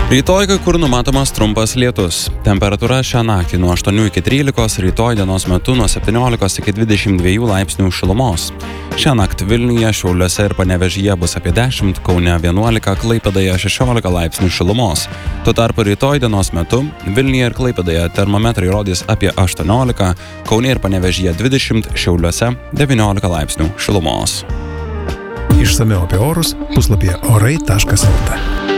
Rytoj kai kur numatomas trumpas lietus. Temperatūra šią naktį nuo 8 iki 13, rytoj dienos metu nuo 17 iki 22 laipsnių šilumos. Šią naktį Vilniuje, Šiauliuose ir Panevėžyje bus apie 10, Kaune 11, Klaipėdoje 16 laipsnių šilumos. Tuo tarpu rytoj dienos metu Vilniuje ir Klaipėdoje termometrai rodys apie 18, Kaune ir Panevėžyje 20, Šiauliuose 19 laipsnių šilumos. Išsamiau apie orus puslapyje orai.lt.